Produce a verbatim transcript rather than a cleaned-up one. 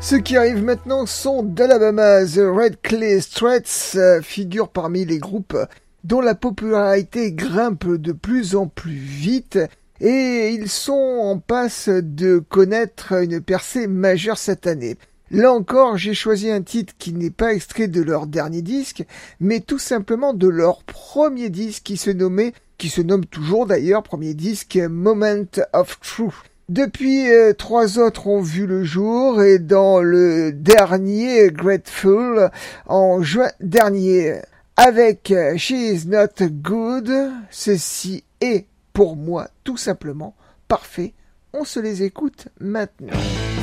Ceux qui arrivent maintenant sont d'Alabama. The Red Clay Straits euh, figurent parmi les groupes dont la popularité grimpe de plus en plus vite et ils sont en passe de connaître une percée majeure cette année. Là encore, j'ai choisi un titre qui n'est pas extrait de leur dernier disque, mais tout simplement de leur premier disque qui se nommait, qui se nomme toujours d'ailleurs, premier disque Moment of Truth. Depuis, euh, trois autres ont vu le jour et dans le dernier Grateful en juin dernier. Avec She Is Not Good, ceci est pour moi tout simplement parfait. On se les écoute maintenant.